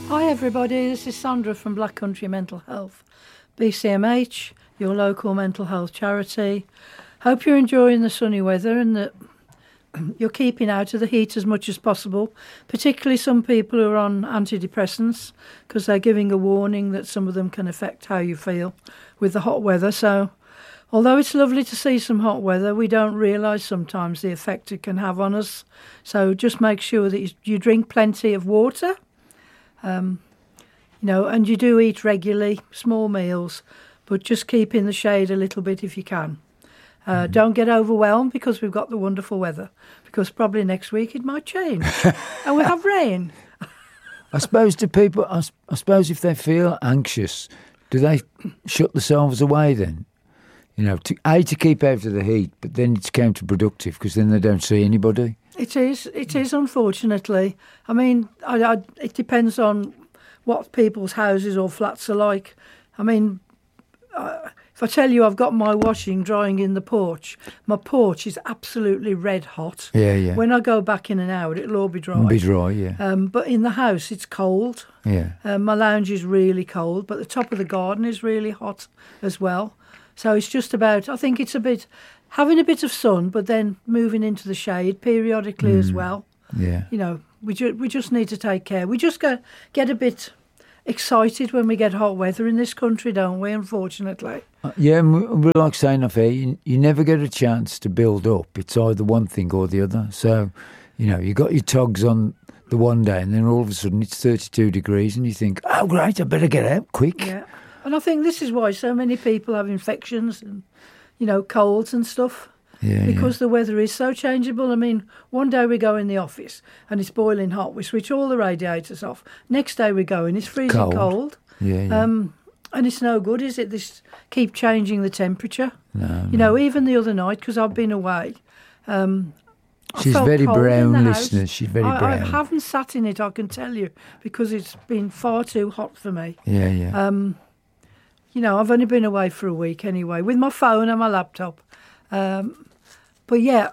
Hi everybody, this is Sandra from Black Country Mental Health, BCMH, your local mental health charity. Hope you're enjoying the sunny weather and that you're keeping out of the heat as much as possible, particularly some people who are on antidepressants, because they're giving a warning that some of them can affect how you feel with the hot weather. So although it's lovely to see some hot weather, we don't realise sometimes the effect it can have on us. So just make sure that you drink plenty of water. And you do eat regularly, small meals, but just keep in the shade a little bit if you can. Don't get overwhelmed because we've got the wonderful weather, because probably next week it might change and we have rain. I suppose to people, I suppose if they feel anxious, do they shut themselves away then? To keep out of the heat, but then it's counterproductive because then they don't see anybody. It is, unfortunately. I mean, it depends on what people's houses or flats are like. I mean, if I tell you I've got my washing drying in the porch, my porch is absolutely red hot. Yeah. When I go back in an hour, it'll all be dry. Yeah. But in the house, it's cold. Yeah. My lounge is really cold, but the top of the garden is really hot as well. So it's just about, I think it's having a bit of sun, but then moving into the shade periodically as well. Yeah. We just need to take care. We just get a bit excited when we get hot weather in this country, don't we, unfortunately? And we like saying off here, you never get a chance to build up. It's either one thing or the other. So, you got your togs on the one day and then all of a sudden it's 32 degrees and you think, oh, great, I better get out quick. Yeah. And I think this is why so many people have infections and, colds and stuff. Yeah, because the weather is so changeable. I mean, one day we go in the office and it's boiling hot. We switch all the radiators off. Next day we go in, it's freezing cold. Yeah. And it's no good, is it? This keep changing the temperature. No. Even the other night, because I've been away. She's very brown, listeners. She's very brown. I haven't sat in it, I can tell you, because it's been far too hot for me. Yeah. I've only been away for a week anyway, with my phone and my laptop. But yeah,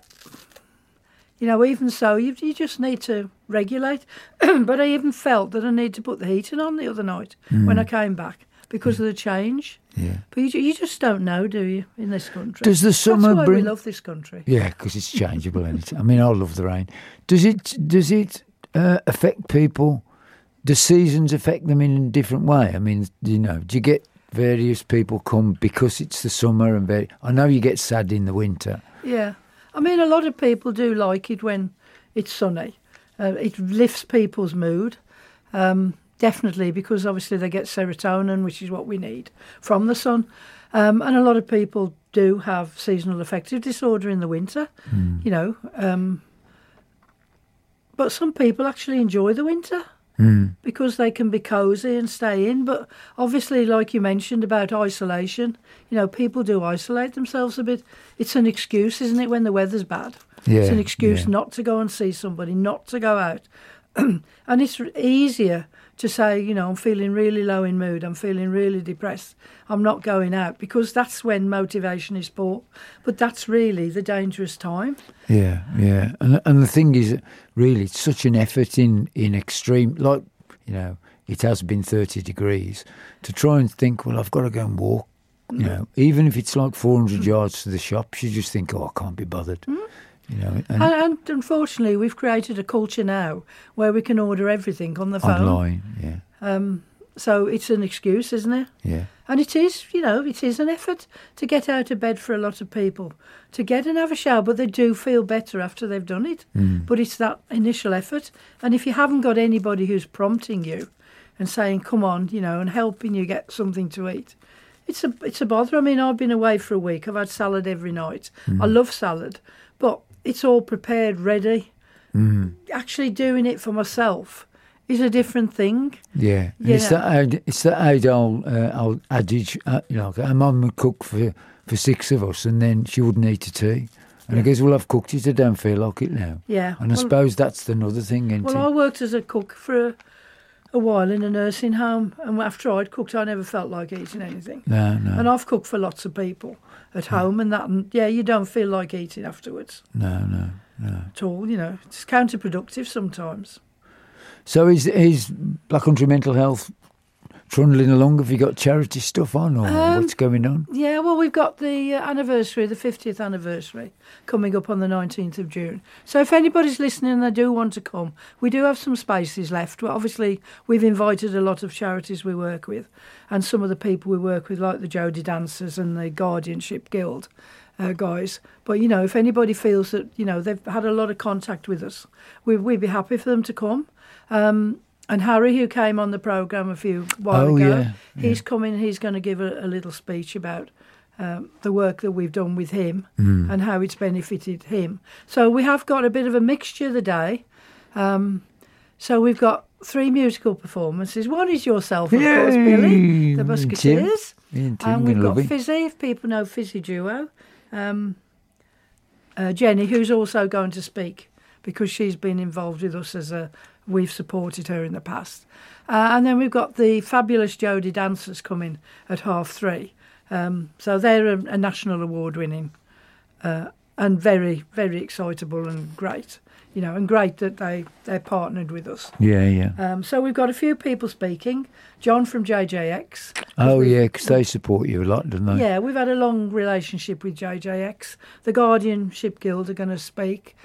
even so, you just need to regulate. But I even felt that I need to put the heating on the other night when I came back because of the change. Yeah. But you just don't know, do you, in this country? Does the summer That's why we love this country. Yeah, because it's changeable. I mean, I love the rain. Does it affect people? Do seasons affect them in a different way? I mean, do you get various people come because it's the summer and I know you get sad in the winter. Yeah. I mean, a lot of people do like it when it's sunny. It lifts people's mood, definitely, because obviously they get serotonin, which is what we need from the sun. And a lot of people do have seasonal affective disorder in the winter, but some people actually enjoy the winter. Because they can be cosy and stay in. But obviously, like you mentioned about isolation, people do isolate themselves a bit. It's an excuse, isn't it, when the weather's bad? Yeah, it's an excuse not to go and see somebody, not to go out. And it's easier to say, I'm feeling really low in mood, I'm feeling really depressed, I'm not going out, because that's when motivation is poor. But that's really the dangerous time. Yeah. And the thing is, really, it's such an effort in extreme, like, it has been 30 degrees, to try and think, well, I've got to go and walk, even if it's like 400 yards to the shops, you just think, oh, I can't be bothered. And unfortunately, we've created a culture now where we can order everything on the phone. Online, yeah. So it's an excuse, isn't it? Yeah. And it is, it is an effort to get out of bed for a lot of people, to get and have a shower, but they do feel better after they've done it. But it's that initial effort. And if you haven't got anybody who's prompting you and saying, come on, and helping you get something to eat, it's a bother. I mean, I've been away for a week. I've had salad every night. I love salad, but it's all prepared, ready. Actually doing it for myself is a different thing. Yeah, it's that old adage, our mum would cook for 6 of us and then she wouldn't eat a tea. And I guess, well, I've cooked it, I don't feel like it now. Yeah. And I suppose that's another thing, isn't it? I worked as a cook for a while in a nursing home, and after I'd cooked, I never felt like eating anything. No. And I've cooked for lots of people at home, and you don't feel like eating afterwards. No. At all, it's counterproductive sometimes. So is Black Country Mental Health trundling along? Have you got charity stuff on, or what's going on? Yeah, well, we've got the anniversary, the 50th anniversary, coming up on the 19th of June. So if anybody's listening and they do want to come, we do have some spaces left. Well, obviously, we've invited a lot of charities we work with, and some of the people we work with, like the Jodie Dancers and the Guardianship Guild guys. But, you know, if anybody feels that, you know, they've had a lot of contact with us, we'd be happy for them to come. And Harry, who came on the programme a while ago, he's coming. He's going to give a little speech about the work that we've done with him and how it's benefited him. So we have got a bit of a mixture the day. So we've got 3 musical performances. One is yourself, of course, Billy, the Musketeers. And we've got Fizzy, if people know Fizzy Duo. Jenny, who's also going to speak because she's been involved with us we've supported her in the past. And then we've got the fabulous Jodie Dancers coming at 3:30. So they're a national award winning and very, very excitable and great. You know, and great that they're partnered with us. Yeah. So we've got a few people speaking. John from JJX. Oh, yeah, because they support you a lot, don't they? Yeah, we've had a long relationship with JJX. The Guardianship Guild are going to speak.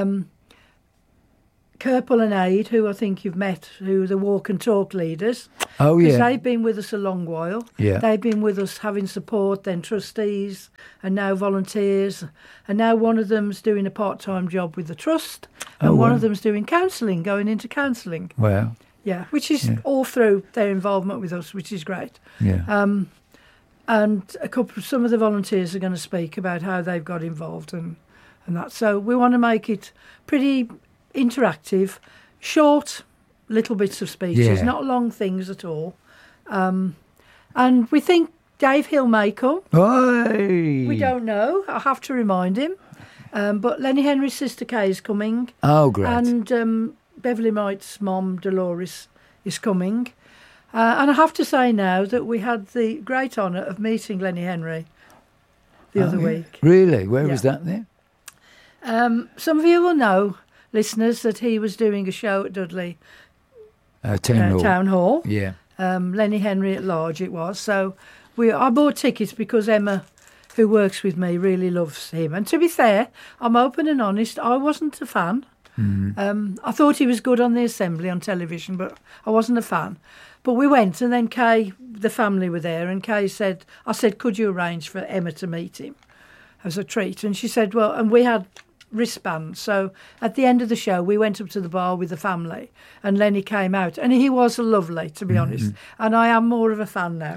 Kerpel and Aid, who I think you've met, who are the walk and talk leaders. Oh, yeah. Because they've been with us a long while. Yeah. They've been with us having support, then trustees, and now volunteers. And now one of them's doing a part-time job with the trust, and one of them's doing counselling, going into counselling. Wow. Yeah, which is all through their involvement with us, which is great. Yeah. And some of the volunteers are going to speak about how they've got involved and that. So we want to make it pretty interactive, short little bits of speeches, not long things at all. And we think Dave Hill may come. Hey. We don't know. I have to remind him. But Lenny Henry's sister Kay is coming. Oh, great. And Beverly Might's mom, Dolores, is coming. And I have to say now that we had the great honour of meeting Lenny Henry the other week. Really? Where was that then? Some of you will know, listeners, that he was doing a show at Dudley Town Hall. Yeah. Lenny Henry at Large it was. So I bought tickets because Emma, who works with me, really loves him. And to be fair, I'm open and honest, I wasn't a fan. I thought he was good on the Assembly on television, but I wasn't a fan. But we went, and then Kay, the family were there, and Kay said, I said, could you arrange for Emma to meet him as a treat? And she said, well, and we had wristbands. So at the end of the show, we went up to the bar with the family, and Lenny came out, and he was lovely, to be honest. And I am more of a fan now.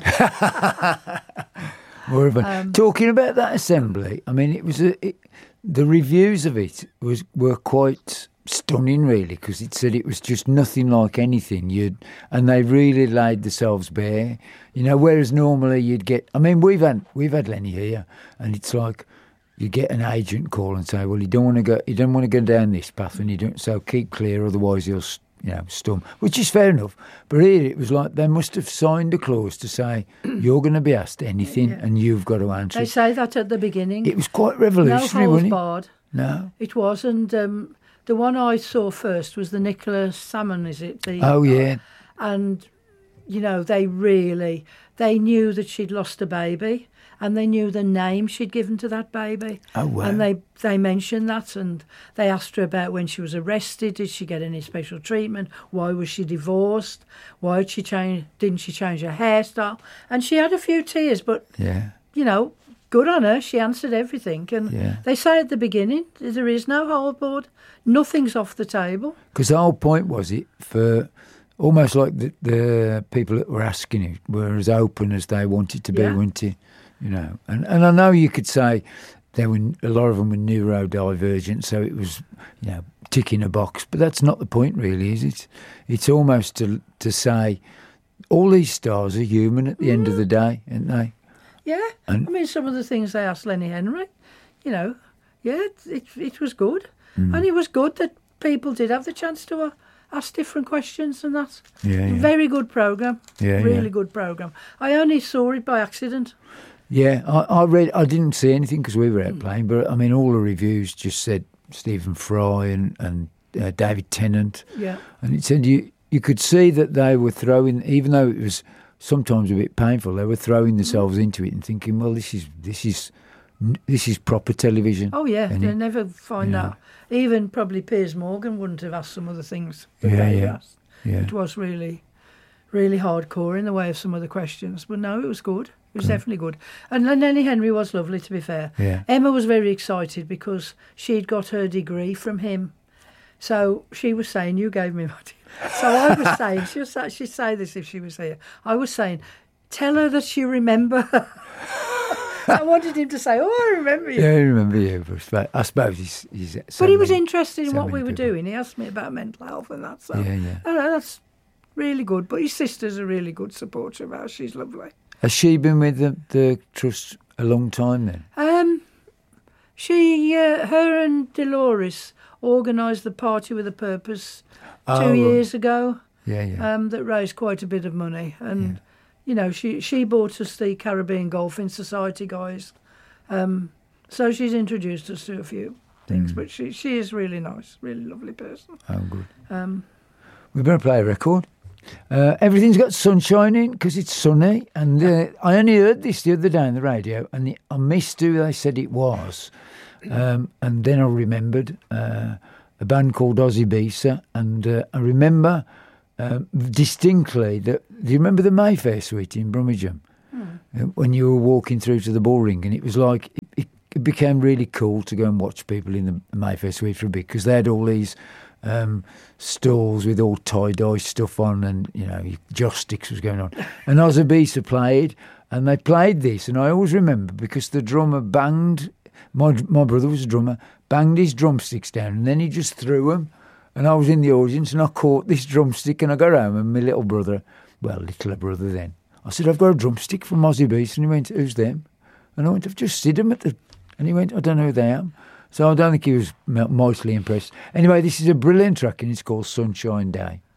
More of a talking about that Assembly. I mean, it was the reviews of it were quite stunning, really, because it said it was just nothing like anything and they really laid themselves bare. You know, whereas normally you'd get. I mean, we've had Lenny here, and it's like you get an agent call and say, well, you don't want to go down this path, and you don't. So keep clear, otherwise you'll stum. Which is fair enough. But here it was like they must have signed a clause to say you're going to be asked anything and you've got to answer. They say that at the beginning. It was quite revolutionary, wasn't it? No holds barred. No, it was, and the one I saw first was the Nicola Salmon. Is it? And you know, they knew that she'd lost a baby, and they knew the name she'd given to that baby. Oh, wow. And they mentioned that, and they asked her about when she was arrested. Did she get any special treatment? Why was she divorced? Why didn't she change her hairstyle? And she had a few tears, but you know, good on her. She answered everything. And they say at the beginning, there is no hold board. Nothing's off the table. Because the whole point was it for almost like the people that were asking it were as open as they wanted to be, weren't they? You know, and I know you could say a lot of them were neurodivergent, so it was, you know, ticking a box. But that's not the point, really, is it? It's almost to say all these stars are human at the end of the day, aren't they? Yeah, I mean, some of the things they asked Lenny Henry, you know, it was good. And it was good that people did have the chance to ask different questions and that. Very good programme. Really good programme. I only saw it by accident. Yeah, I didn't see anything because we were out playing, but I mean, all the reviews just said Stephen Fry and David Tennant. Yeah. And it said you could see that they were throwing, even though it was sometimes a bit painful, they were throwing themselves into it and thinking, well, this is proper television. Oh, yeah, And they'll never find yeah. that. Even probably Piers Morgan wouldn't have asked some of the things that Yeah, they yeah. asked. Yeah. It was really, really hardcore in the way of some of the questions. But no, it was good. It was definitely good. And Lenny Henry was lovely, to be fair. Yeah. Emma was very excited because she'd got her degree from him. So she was saying, you gave me my degree. So I was saying, she'd say this if she was here. I was saying, tell her that you remember. I wanted him to say, oh, I remember you. Yeah, I remember you. But I suppose he's But he was interested in so what we many were people. doing. He asked me about mental health and that. So Yeah. I know, that's really good. But his sister's a really good supporter of ours. She's lovely. Has she been with the trust a long time then? Her and Dolores organised the Party with a Purpose 2 Oh, right. years ago. Yeah. That raised quite a bit of money. And, you know, she bought us the Caribbean Golfing Society guys. So she's introduced us to a few things. But she is really nice, really lovely person. Oh, good. We're going to play a record. Everything's got sunshine in because it's sunny. And I only heard this the other day on the radio, and I missed who they said it was. And then I remembered a band called Ozzy Bisa, and I remember distinctly that. Do you remember the Mayfair Suite in Brummagem? When you were walking through to the Bullring, and it was like it became really cool to go and watch people in the Mayfair Suite for a bit because they had all these stalls with all tie-dye stuff on, and you know, joss sticks was going on. And Ozzy Bisa played, and they played this, and I always remember because the drummer banged. My brother was a drummer, banged his drumsticks down, and then he just threw them. And I was in the audience, and I caught this drumstick, and I got home, and my littler brother then, I said, I've got a drumstick from Ozzy Beast, and he went, who's them? And I went, I've just seen them and he went, I don't know who they are. So I don't think he was mightily impressed. Anyway, this is a brilliant track, and it's called Sunshine Day.